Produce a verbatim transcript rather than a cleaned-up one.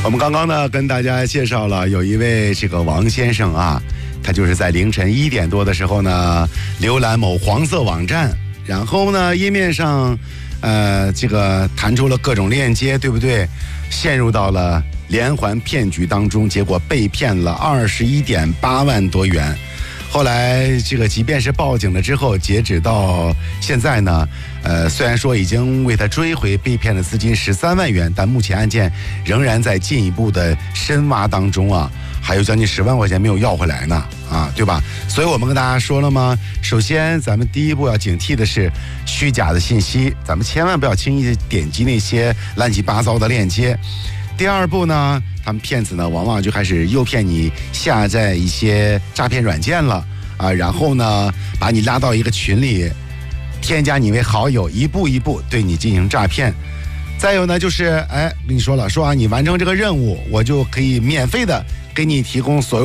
我们刚刚呢跟大家介绍了有一位这个王先生啊，他就是在凌晨一点多的时候呢，浏览某黄色网站，然后呢页面上呃这个弹出了各种链接，对不对？陷入到了连环骗局当中，结果被骗了二十一点八万多元。后来这个即便是报警了之后，截止到现在呢，呃，虽然说已经为他追回被骗的资金十三万元，但目前案件仍然在进一步的深挖当中啊，还有将近十万块钱没有要回来呢，啊，对吧？所以我们跟大家说了吗？首先，咱们第一步要警惕的是虚假的信息，咱们千万不要轻易的点击那些乱七八糟的链接。第二步呢，他们骗子呢往往就开始诱骗你下载一些诈骗软件了啊，然后呢把你拉到一个群里，添加你为好友，一步一步对你进行诈骗。再有呢就是哎跟你说了，说啊你完成这个任务，我就可以免费的给你提供所有